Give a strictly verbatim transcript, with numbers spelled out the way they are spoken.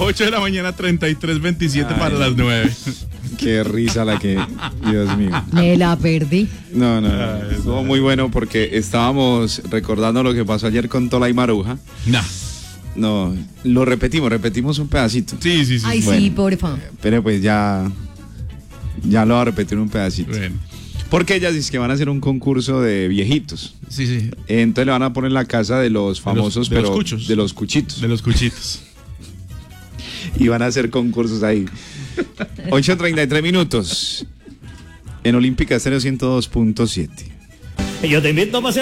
ocho de la mañana, treinta y tres veintisiete para las nueve. Qué risa la que... Dios mío. Me la perdí. No, no, no. Estuvo muy bueno porque estábamos recordando lo que pasó ayer con Tola y Maruja. Nah. No, lo repetimos, repetimos un pedacito. Sí, sí, sí. Ay, Bueno. sí, porfa. Pero pues ya... Ya lo voy a repetir un pedacito. Bueno. Porque ellas dicen que van a hacer un concurso de viejitos. Sí, sí. Entonces le van a poner la casa de los famosos, de los pero cuchos. de los cuchitos. De los cuchitos. Y van a hacer concursos ahí. ocho treinta y tres minutos. En Olímpica Estéreo ciento dos punto siete. Yo te invito a pasear.